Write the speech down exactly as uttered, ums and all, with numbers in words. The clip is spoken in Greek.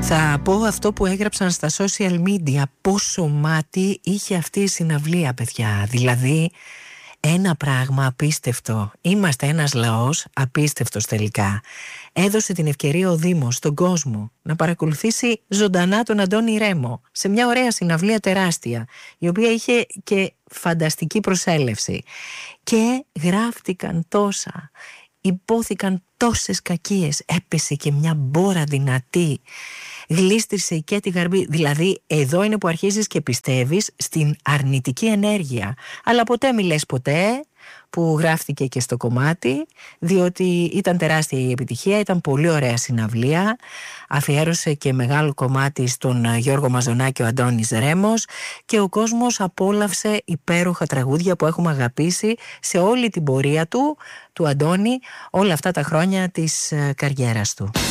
Θα πω αυτό που έγραψαν στα social media. Πόσο μάτι είχε αυτή η συναυλία, παιδιά. Δηλαδή ένα πράγμα απίστευτο. Είμαστε ένας λαός απίστευτος τελικά. Έδωσε την ευκαιρία ο Δήμος στον κόσμο να παρακολουθήσει ζωντανά τον Αντώνη Ρέμο σε μια ωραία συναυλία τεράστια, η οποία είχε και φανταστική προσέλευση. Και γράφτηκαν τόσα, υπόθηκαν τόσες κακίες, έπεσε και μια μπόρα δυνατή, γλίστρισε και τη γαρμπή. Δηλαδή εδώ είναι που αρχίζεις και πιστεύεις στην αρνητική ενέργεια. Αλλά ποτέ μη λες ποτέ, που γράφτηκε και στο κομμάτι, διότι ήταν τεράστια η επιτυχία, ήταν πολύ ωραία συναυλία. Αφιέρωσε και μεγάλο κομμάτι στον Γιώργο Μαζονάκη ο Αντώνης Ρέμος και ο κόσμος απόλαυσε υπέροχα τραγούδια που έχουμε αγαπήσει σε όλη την πορεία του, του Αντώνη, όλα αυτά τα χρόνια της καριέρας του.